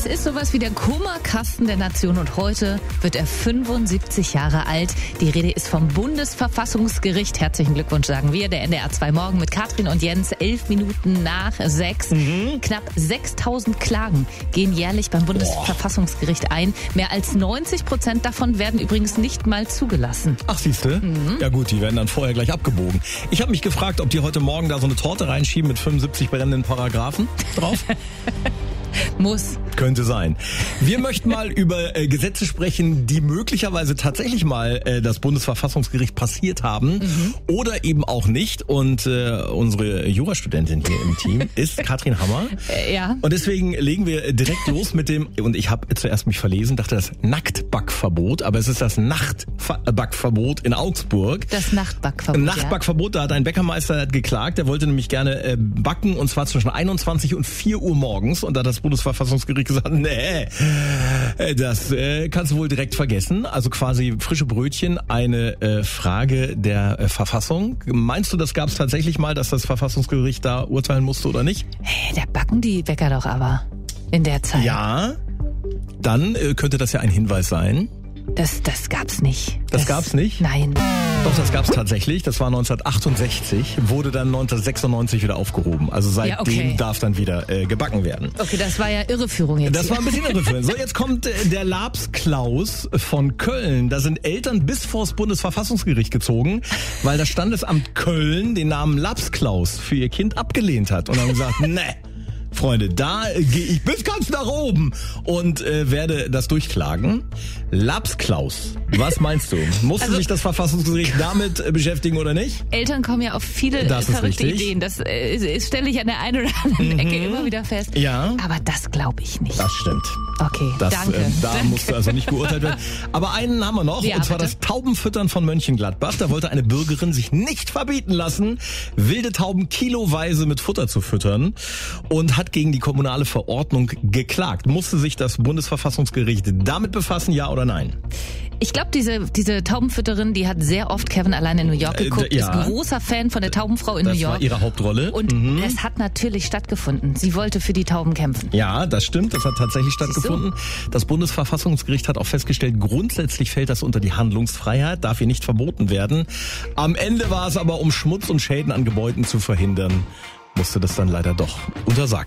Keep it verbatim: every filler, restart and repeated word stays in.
Es ist sowas wie der Kummerkasten der Nation und heute wird er fünfundsiebzig Jahre alt. Die Rede ist vom Bundesverfassungsgericht. Herzlichen Glückwunsch, sagen wir. Der N D R zwei Morgen mit Katrin und Jens. Elf Minuten nach sechs. Mhm. Knapp sechstausend Klagen gehen jährlich beim Bundesverfassungsgericht ein. Mehr als neunzig Prozent davon werden übrigens nicht mal zugelassen. Ach, siehste? Mhm. Ja gut, die werden dann vorher gleich abgebogen. Ich habe mich gefragt, ob die heute Morgen da so eine Torte reinschieben mit fünfundsiebzig brennenden Paragraphen drauf. Muss. Könnte sein. Wir möchten mal über äh, Gesetze sprechen, die möglicherweise tatsächlich mal äh, das Bundesverfassungsgericht passiert haben mhm. oder eben auch nicht. Und äh, unsere Jurastudentin hier im Team ist Katrin Hammer. Äh, ja. Und deswegen legen wir direkt los mit dem, und ich habe zuerst mich verlesen, dachte das Nacktbackverbot, aber es ist das Nachtbackverbot in Augsburg. Das Nachtbackverbot, Nachtbackverbot, da hat ein Bäckermeister der hat geklagt, der wollte nämlich gerne äh, backen und zwar zwischen einundzwanzig und vier Uhr morgens und da hat das Bundesverfassungsgericht gesagt, nee, das äh, kannst du wohl direkt vergessen. Also quasi frische Brötchen, eine äh, Frage der äh, Verfassung. Meinst du, das gab es tatsächlich mal, dass das Verfassungsgericht da urteilen musste oder nicht? Hey, da backen die Bäcker doch aber in der Zeit. Ja, dann äh, könnte das ja ein Hinweis sein. Das, das gab's nicht. Das, das gab's nicht? Nein. Doch, das gab's tatsächlich. Das war neunzehnhundertachtundsechzig, wurde dann neunzehnhundertsechsundneunzig wieder aufgehoben. Also seitdem ja, okay. darf dann wieder äh, gebacken werden. Okay, das war ja Irreführung jetzt. Das hier. war ein bisschen Irreführung. So, jetzt kommt äh, der Labsklaus von Köln. Da sind Eltern bis vors Bundesverfassungsgericht gezogen, weil das Standesamt Köln den Namen Labsklaus für ihr Kind abgelehnt hat und haben gesagt, ne. Freunde, da gehe ich bis ganz nach oben und äh, werde das durchklagen. Lapsklaus, was meinst du? Musste also, sich das Verfassungsgericht damit äh, beschäftigen oder nicht? Eltern kommen ja auf viele das verrückte Ideen. Das äh, stelle ich an der einen oder anderen mhm. Ecke immer wieder fest. Ja. Aber das glaube ich nicht. Das stimmt. Okay, das, danke. Äh, da danke. musste also nicht geurteilt werden. Aber einen haben wir noch, ja, und zwar bitte? Das Taubenfüttern von Mönchengladbach. Da wollte eine Bürgerin sich nicht verbieten lassen, wilde Tauben kiloweise mit Futter zu füttern und hat gegen die kommunale Verordnung geklagt. Musste sich das Bundesverfassungsgericht damit befassen, ja oder nein? Ich glaube, diese diese Taubenfütterin, die hat sehr oft Kevin allein in New York geguckt, äh, ja. ist ein großer Fan von der Taubenfrau in das New York. Das war ihre Hauptrolle. Und mhm. es hat natürlich stattgefunden. Sie wollte für die Tauben kämpfen. Ja, das stimmt, das hat tatsächlich stattgefunden. Das Bundesverfassungsgericht hat auch festgestellt, grundsätzlich fällt das unter die Handlungsfreiheit, darf hier nicht verboten werden. Am Ende war es aber, um Schmutz und Schäden an Gebäuden zu verhindern, musste das dann leider doch untersagt